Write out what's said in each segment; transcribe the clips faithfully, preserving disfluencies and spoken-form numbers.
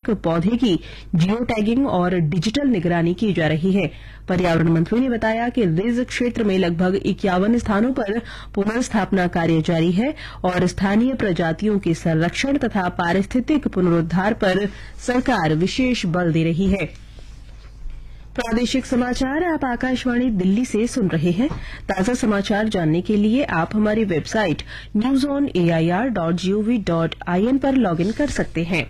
पौधे की geo tagging और डिजिटल निगरानी की जा रही है। पर्यावरण मंत्री ने बताया कि रिज क्षेत्र में लगभग इक्यावन स्थानों पर पुनर्स्थापना कार्य जारी है और स्थानीय प्रजातियों के संरक्षण तथा पारिस्थितिक पुनरुद्धार पर सरकार विशेष बल दे रही है। प्रादेशिक समाचार आप आकाशवाणी दिल्ली से सुन रहे हैं। ताजा समाचार जानने के लिए आप हमारी website news on A I R dot G O V dot I N पर लॉगिन कर सकते हैं।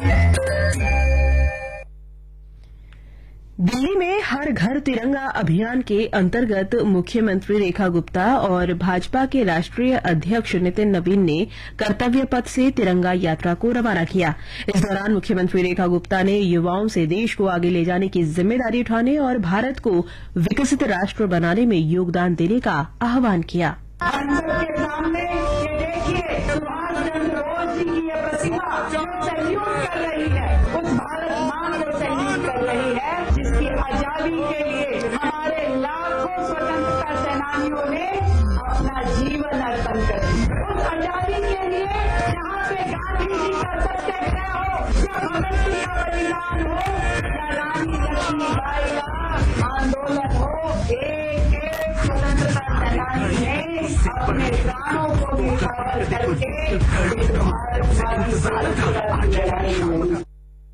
दिल्ली में हर घर तिरंगा अभियान के अंतर्गत मुख्यमंत्री रेखा गुप्ता और भाजपा के राष्ट्रीय अध्यक्ष नितिन नवीन ने कर्तव्य पथ से तिरंगा यात्रा को रवाना किया। इस दौरान मुख्यमंत्री रेखा गुप्ता ने युवाओं से देश को आगे ले जाने की जिम्मेदारी उठाने और भारत को विकसित राष्ट्र बनाने में योगदान देने का आह्वान किया। हम सबके सामने ये देखिए सुभाष चंद्र बोस जी की ये प्रतिभा जो सैल्यूट कर रही है, उस भारत मां को सैल्यूट कर रही है जिसकी आजादी के लिए हमारे लाखों स्वतंत्रता सेनानियों ने अपना जीवन अर्पण कर दिया। उस आजादी के लिए जहाँ पे गांधी जी का सत्याग्रह हो, या भगत सिंह का बलिदान हो, या रानी लक्ष्मीबाई का आंदोलन हो, एक एक स्वतंत्रता सेनानी ने अपने प्राणों को भी न्यौछावर करके इस भारत की लड़ाई में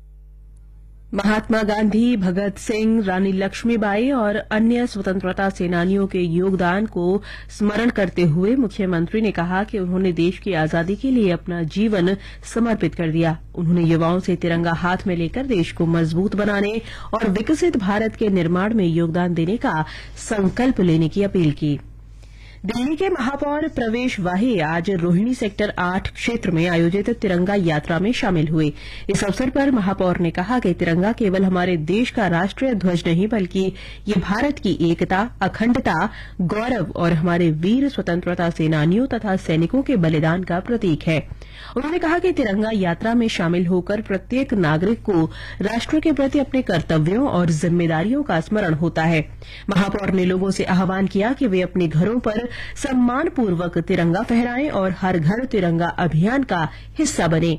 महात्मा गांधी, भगत सिंह, रानी लक्ष्मीबाई और अन्य स्वतंत्रता सेनानियों के योगदान को स्मरण करते हुए मुख्यमंत्री ने कहा कि उन्होंने देश की आजादी के लिए अपना जीवन समर्पित कर दिया। उन्होंने युवाओं से तिरंगा हाथ में लेकर देश को मजबूत बनाने और विकसित भारत के निर्माण में योगदान देने का संकल्प लेने की अपील की। दिल्ली के महापौर प्रवेश वाहे आज रोहिणी सेक्टर आठ क्षेत्र में आयोजित तिरंगा यात्रा में शामिल हुए। इस अवसर पर महापौर ने कहा कि तिरंगा केवल हमारे देश का राष्ट्रीय ध्वज नहीं बल्कि ये भारत की एकता, अखंडता, गौरव और हमारे वीर स्वतंत्रता सेनानियों तथा सैनिकों के बलिदान का प्रतीक है। उन्होंने कहा कि तिरंगा यात्रा में शामिल होकर प्रत्येक नागरिक को राष्ट्र के प्रति अपने कर्तव्यों और जिम्मेदारियों का स्मरण होता है। महापौर ने लोगों से आह्वान किया कि वे अपने घरों पर सम्मानपूर्वक तिरंगा फहराएं और हर घर तिरंगा अभियान का हिस्सा बने।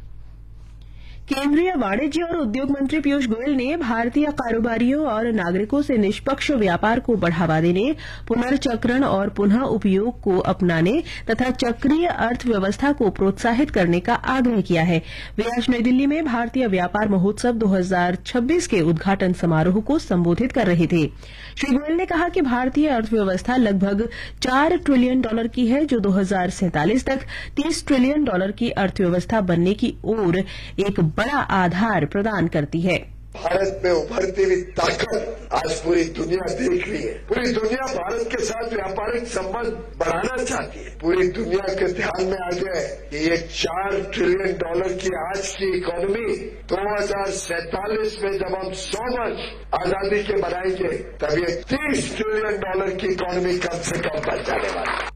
केंद्रीय वाणिज्य और उद्योग मंत्री पीयूष गोयल ने भारतीय कारोबारियों और नागरिकों से निष्पक्ष व्यापार को बढ़ावा देने, पुनर्चक्रण और पुनः उपयोग को अपनाने तथा चक्रीय अर्थव्यवस्था को प्रोत्साहित करने का आग्रह किया है। वे आज नई दिल्ली में भारतीय व्यापार महोत्सव दो हज़ार छब्बीस के उद्घाटन समारोह को संबोधित कर रहे थे। श्री गोयल ने कहा कि भारतीय अर्थव्यवस्था लगभग चार ट्रिलियन डॉलर की है, जो दो हज़ार सैंतालीस तक तीस ट्रिलियन डॉलर की अर्थव्यवस्था बनने की ओर एक बड़ा आधार प्रदान करती है। भारत में उभरती हुई ताकत आज पूरी दुनिया देख रही है। पूरी दुनिया भारत के साथ व्यापारिक संबंध बढ़ाना चाहती है। पूरी दुनिया के ध्यान में आ गया है कि ये चार ट्रिलियन डॉलर की आज की इकोनॉमी दो हज़ार सैंतालीस में जब हम सौ वर्ष आजादी के बनाएंगे तब ये तीस ट्रिलियन डॉलर की इकोनॉमी कम से कम बन जाने वाली है।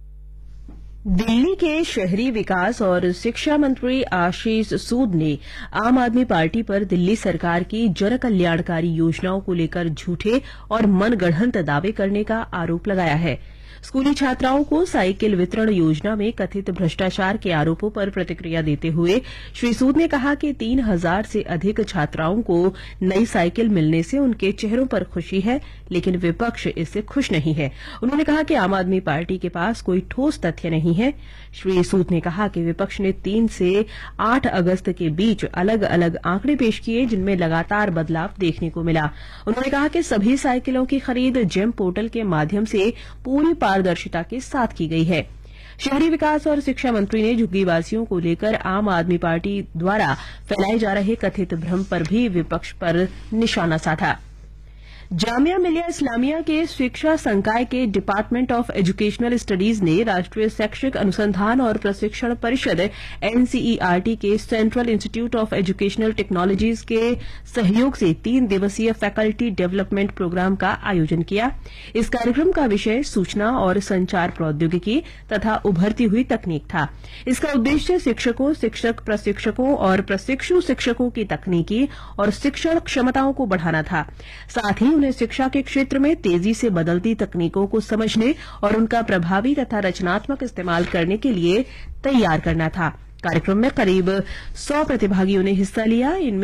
दिल्ली के शहरी विकास और शिक्षा मंत्री आशीष सूद ने आम आदमी पार्टी पर दिल्ली सरकार की जन कल्याणकारी योजनाओं को लेकर झूठे और मनगढ़ंत दावे करने का आरोप लगाया है। स्कूली छात्राओं को साइकिल वितरण योजना में कथित भ्रष्टाचार के आरोपों पर प्रतिक्रिया देते हुए श्री सूद ने कहा कि तीन हजार से अधिक छात्राओं को नई साइकिल मिलने से उनके चेहरों पर खुशी है, लेकिन विपक्ष इससे खुश नहीं है। उन्होंने कहा कि आम आदमी पार्टी के पास कोई ठोस तथ्य नहीं है। श्री सूद ने कहा कि विपक्ष ने तीन से आठ अगस्त के बीच अलग अलग आंकड़े पेश किए, जिनमें लगातार बदलाव देखने को मिला। उन्होंने कहा कि सभी साइकिलों की खरीद जेम पोर्टल के माध्यम से पूरी पारदर्शिता के साथ की गई है। शहरी विकास और शिक्षा मंत्री ने झुग्गीवासियों को लेकर आम आदमी पार्टी द्वारा फैलाए जा रहे कथित भ्रम पर भी विपक्ष पर निशाना साधा। जामिया मिलिया इस्लामिया के शिक्षा संकाय के डिपार्टमेंट ऑफ एजुकेशनल स्टडीज ने राष्ट्रीय शैक्षिक अनुसंधान और प्रशिक्षण परिषद एनसीईआरटी के central institute of educational technologies के सहयोग से तीन दिवसीय फैकल्टी डेवलपमेंट प्रोग्राम का आयोजन किया। इस कार्यक्रम का विषय सूचना और संचार प्रौद्योगिकी तथा उभरती हुई तकनीक था। इसका उद्देश्य शिक्षकों, शिक्षक प्रशिक्षकों और प्रशिक्षु शिक्षकों की तकनीकी और शिक्षण क्षमताओं को बढ़ाना था। साथ ही उन्हें शिक्षा के क्षेत्र में तेजी से बदलती तकनीकों को समझने और उनका प्रभावी तथा रचनात्मक इस्तेमाल करने के लिए तैयार करना था। कार्यक्रम में करीब सौ प्रतिभागियों ने हिस्सा लिया। इनमें